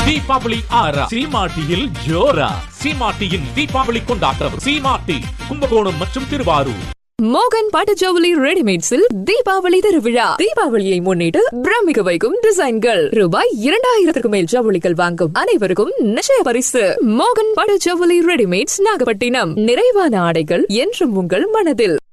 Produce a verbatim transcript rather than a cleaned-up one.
தீபாவளி ஆரா சீமாட்டியில் ஜோரா. சீமாட்டியின் தீபாவளி கொண்டாட்டம். சீமாட்டி, கும்பகோணம் மற்றும் திருவாரூர். மோகன் பட்டு ஜவுளி ரெடிமேட்ஸில் தீபாவளி திருவிழா. தீபாவளியை முன்னிட்டு பிரமிக்க வைக்கும் டிசைன்கள். ரூபாய் இரண்டாயிரத்திற்கும் மேல் ஜவுளிகள் வாங்கும் அனைவருக்கும் நிச்சய பரிசு. மோகன் பட்டு ஜவுளி ரெடிமேட்ஸ், நாகப்பட்டினம். நிறைவான ஆடைகள் என்றும் உங்கள் மனதில்.